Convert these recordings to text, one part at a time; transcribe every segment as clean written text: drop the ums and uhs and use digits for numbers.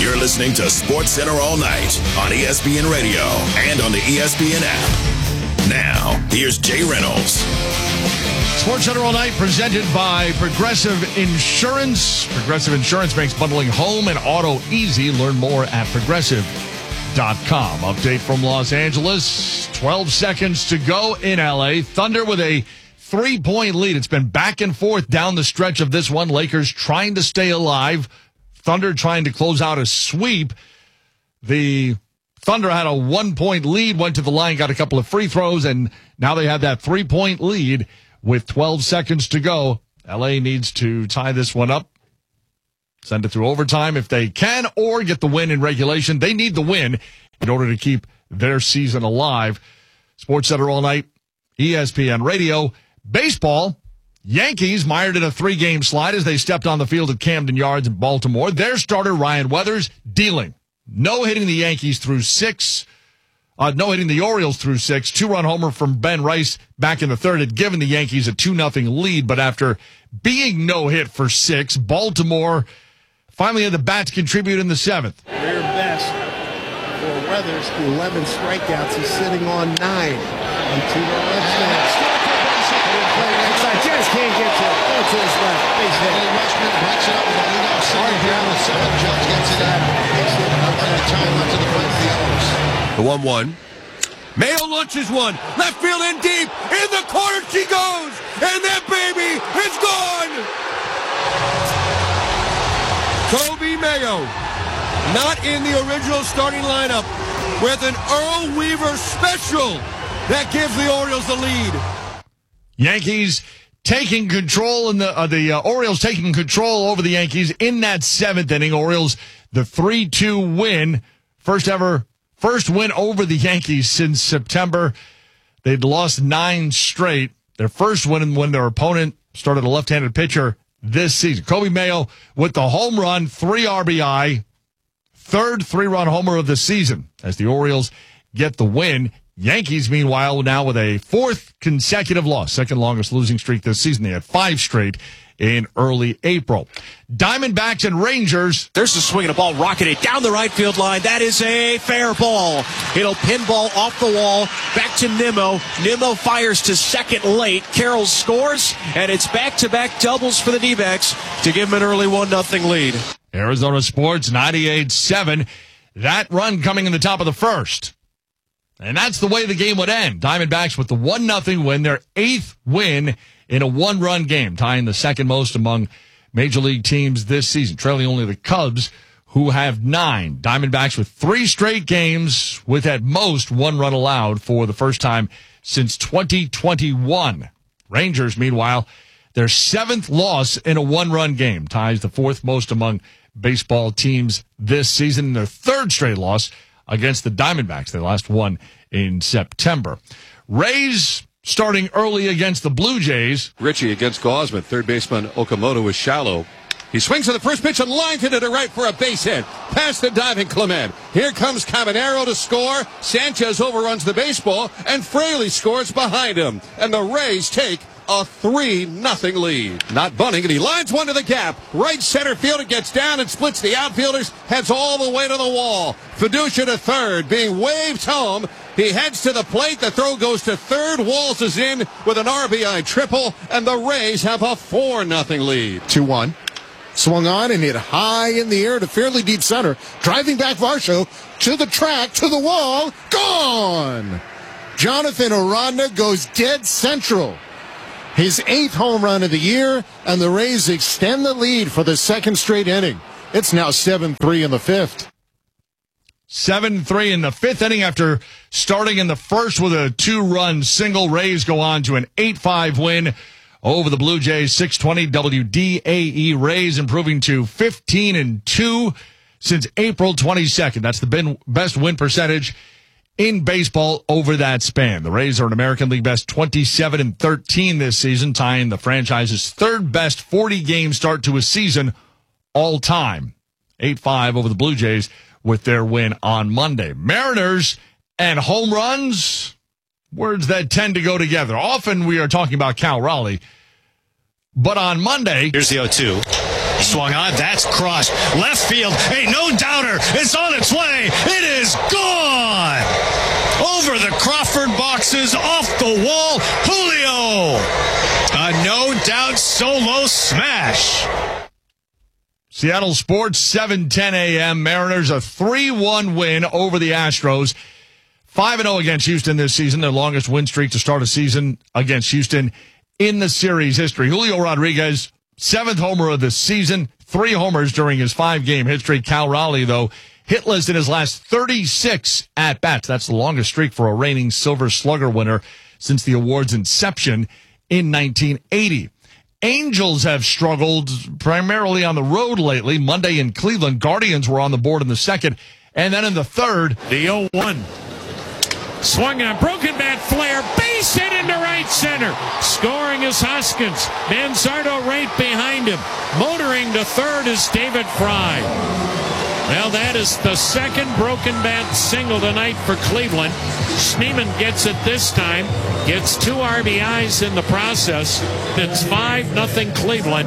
You're listening to Sports Center all night on ESPN Radio and on the ESPN app. Now, here's Jay Reynolds. Sports Center all night presented by Progressive Insurance. Progressive Insurance makes bundling home and auto easy. Learn more at progressive.com. Update from Los Angeles. 12 seconds to go in LA. Thunder with a 3-point lead. It's been back and forth down the stretch of this one. Lakers trying to stay alive. Thunder trying to close out a sweep. The Thunder had a 1-point lead, went to the line, got a couple of free throws, and now they have that 3-point lead with 12 seconds to go. LA needs to tie this one up, send it through overtime if they can, or get the win in regulation. They need the win in order to keep their season alive. Sports Center all night, ESPN Radio. Baseball, Yankees mired in a 3-game slide as they stepped on the field at Camden Yards in Baltimore. Their starter, Ryan Weathers, dealing. No hitting the Yankees through 6. No hitting the Orioles through 6. 2-run homer from Ben Rice back in the third had given the Yankees a 2-0 lead. But after being no hit for 6, Baltimore finally had the bats contribute in the 7th. Career best for Weathers, 11 strikeouts. He's sitting on 9. And to the left stand. Just can't get to it. Go to his left. Base hit. Rushman breaks it up with a leadoff single here in the 7th. Judge gets it out. Takes it up at a time onto the front of the Elves. The 1-1. Mayo launches one. Left field in deep. In the corner she goes. And that baby is gone. Kobe Mayo, not in the original starting lineup, with an Earl Weaver special that gives the Orioles the lead. Yankees taking control, and the Orioles taking control over the Yankees in that 7th inning. Orioles, the 3-2 win. First win over the Yankees since September. They'd lost 9 straight. Their first win when their opponent started a left-handed pitcher this season. Kobe Mayo with the home run, 3 RBI, third 3-run homer of the season as the Orioles get the win. Yankees, meanwhile, now with a 4th consecutive loss, second longest losing streak this season. They had 5 straight in early April. Diamondbacks and Rangers. There's a swing and a ball rocketed down the right field line. That is a fair ball. It'll pinball off the wall. Back to Nimmo. Nimmo fires to second late. Carroll scores, and it's back-to-back doubles for the D-backs to give them an early 1-0 lead. Arizona Sports 98-7. That run coming in the top of the first. And that's the way the game would end. Diamondbacks with the 1-0 win, their 8th win in a 1-run game, tying the second most among Major League teams this season, trailing only the Cubs, who have 9. Diamondbacks with 3 straight games with at most 1 run allowed for the first time since 2021. Rangers, meanwhile, their 7th loss in a 1-run game, ties the 4th most among baseball teams this season, their 3rd straight loss against the Diamondbacks. They last won in September. Rays starting early against the Blue Jays. Richie against Gausman. Third baseman Okamoto is shallow. He swings to the first pitch and lines it to right for a base hit. Past the diving Clement. Here comes Caminero to score. Sanchez overruns the baseball, and Fraley scores behind him. And the Rays take a 3-0 lead. Not bunting, and he lines one to the gap. Right center field, it gets down and splits the outfielders, heads all the way to the wall. Fiducia to third, being waved home. He heads to the plate. The throw goes to third. Walls is in with an RBI triple, and the Rays have a 4-0 lead. 2-1. Swung on and hit high in the air to fairly deep center. Driving back Varsho to the track, to the wall. Gone! Jonathan Aranda goes dead central. His 8th home run of the year, and the Rays extend the lead for the 2nd straight inning. It's now 7-3 in the 5th. 7-3 in the 5th inning after starting in the first with a 2-run single. Rays go on to an 8-5 win over the Blue Jays. 620 WDAE. Rays improving to 15-2 since April 22nd. That's the best win percentage in baseball over that span. The Rays are an American League best 27-13 this season, tying the franchise's 3rd best 40-game start to a season all time. 8-5 over the Blue Jays with their win on Monday. Mariners and home runs, words that tend to go together. Often we are talking about Cal Raleigh, but on Monday... Here's the 0-2. Swung on, that's crushed. Left field, hey, no doubter. It's on its way. It is gone. Over the Crawford boxes, off the wall, Julio. A no-doubt solo smash. Seattle Sports, 7:10 a.m. Mariners, a 3-1 win over the Astros. 5-0 against Houston this season, their longest win streak to start a season against Houston in the series history. Julio Rodriguez, 7th homer of the season, 3 homers during his 5-game hit streak. Cal Raleigh, though, hitless in his last 36 at-bats. That's the longest streak for a reigning Silver Slugger winner since the award's inception in 1980. Angels have struggled primarily on the road lately. Monday in Cleveland, Guardians were on the board in the second, and then in the third, the 0-1. Swung on, broken bat flare, base hit into right center. Scoring is Hoskins. Manzardo right behind him. Motoring to third is David Fry. Well, that is the second broken bat single tonight for Cleveland. Schneemann gets it this time. Gets 2 RBIs in the process. It's 5-0 Cleveland.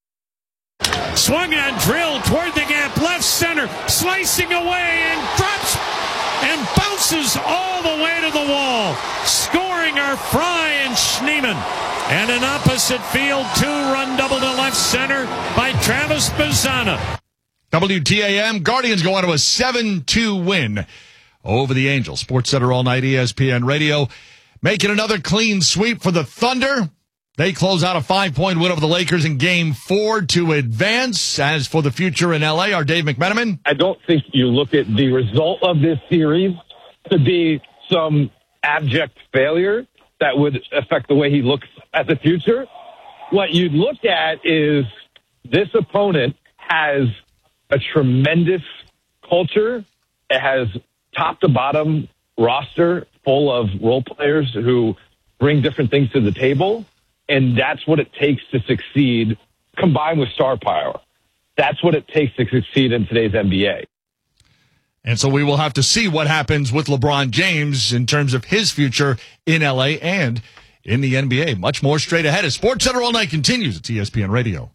Swung on, drill toward the gap, left center, slicing away and drops and bounces all the way to the wall. Scoring are Fry and Schneemann. And an opposite field 2-run double to left center by Travis Bazzana. WTAM, Guardians go on to a 7-2 win over the Angels. Sports Center all night, ESPN Radio. Making another clean sweep for the Thunder. They close out a 5-point win over the Lakers in Game 4 to advance. As for the future in L.A., our Dave McMenamin. I don't think you look at the result of this series to be some abject failure that would affect the way he looks at the future. What you'd look at is this opponent has a tremendous culture. It has top to bottom roster full of role players who bring different things to the table. And that's what it takes to succeed, combined with star power. That's what it takes to succeed in today's NBA. And so we will have to see what happens with LeBron James in terms of his future in L.A. and in the NBA. Much more straight ahead as Sports Center All Night continues at ESPN Radio.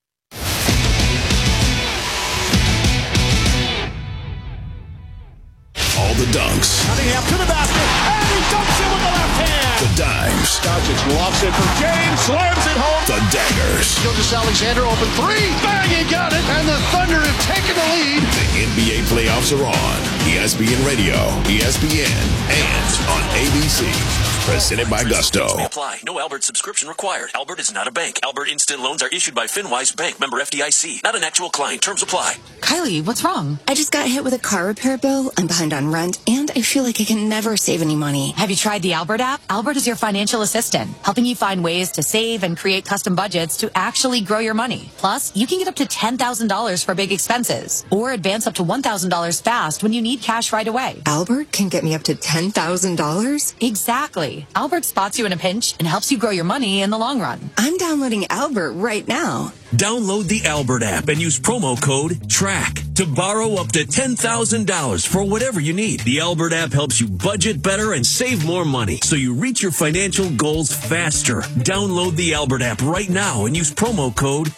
All the dunks. Cunningham to the basket, and he dunks it with the left hand. The dimes. Doncic lofts it for James, slams it home. The daggers. Gilgeous-Alexander open 3. Bang, he got it. And the Thunder have taken the lead. The NBA playoffs are on. ESPN Radio, ESPN, and on ABC. Presented by Gusto. May apply. No Albert subscription required. Albert is not a bank. Albert Instant Loans are issued by FinWise Bank, member FDIC. Not an actual client. Terms apply. Kylie, what's wrong? I just got hit with a car repair bill. I'm behind on rent, and I feel like I can never save any money. Have you tried the Albert app? Albert is your financial assistant, helping you find ways to save and create custom budgets to actually grow your money. Plus, you can get up to $10,000 for big expenses, or advance up to $1,000 fast when you need cash right away. Albert can get me up to $10,000? Exactly. Albert spots you in a pinch and helps you grow your money in the long run. I'm downloading Albert right now. Download the Albert app and use promo code TRACK to borrow up to $10,000 for whatever you need. The Albert app helps you budget better and save more money so you reach your financial goals faster. Download the Albert app right now and use promo code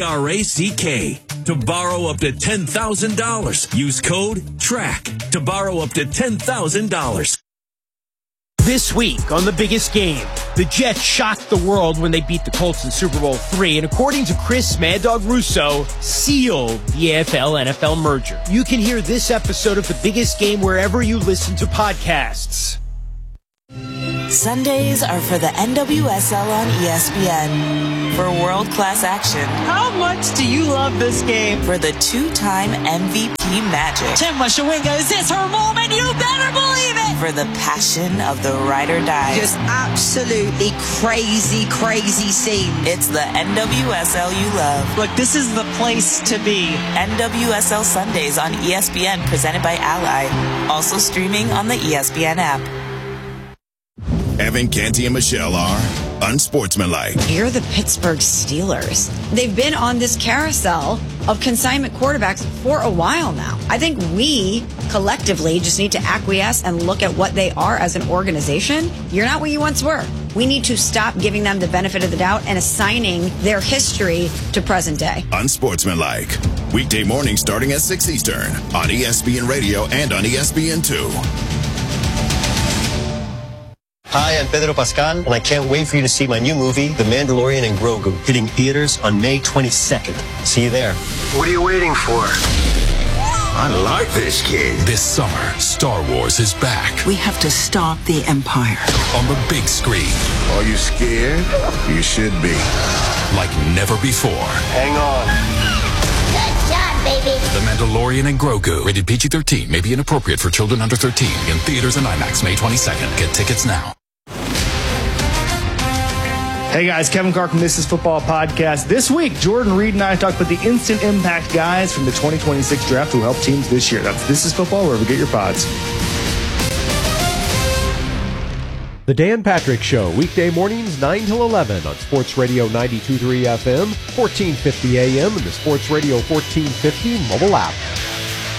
TRACK to borrow up to $10,000. Use code TRACK to borrow up to $10,000. This week on The Biggest Game, the Jets shocked the world when they beat the Colts in Super Bowl III, and according to Chris Mad Dog Russo, sealed the AFL-NFL merger. You can hear this episode of The Biggest Game wherever you listen to podcasts. Sundays are for the NWSL on ESPN. For world-class action. How much do you love this game? For the two-time MVP Magic. Chema Shawinga, is this her moment? You better believe it! For the passion of the ride or die. Just absolutely crazy, crazy scene. It's the NWSL you love. Look, this is the place to be. NWSL Sundays on ESPN, presented by Ally. Also streaming on the ESPN app. Evan, Canty, and Michelle are unsportsmanlike. You're the Pittsburgh Steelers. They've been on this carousel of consignment quarterbacks for a while now. I think we collectively just need to acquiesce and look at what they are as an organization. You're not what you once were. We need to stop giving them the benefit of the doubt and assigning their history to present day. Unsportsmanlike. Weekday morning starting at 6 Eastern on ESPN Radio and on ESPN2. Hi, I'm Pedro Pascal, and I can't wait for you to see my new movie, The Mandalorian and Grogu, hitting theaters on May 22nd. See you there. What are you waiting for? I like this kid. This summer, Star Wars is back. We have to stop the Empire. On the big screen. Are you scared? You should be. Like never before. Hang on. Good job, baby. The Mandalorian and Grogu. Rated PG-13. May be inappropriate for children under 13. In theaters and IMAX May 22nd. Get tickets now. Hey guys, Kevin Carr from This Is Football Podcast. This week, Jordan Reed and I talk about the instant impact guys from the 2026 draft who help teams this year. That's This Is Football, wherever you get your pods. The Dan Patrick Show, weekday mornings 9 till 11 on Sports Radio 92.3 FM, 1450 AM, and the Sports Radio 1450 mobile app.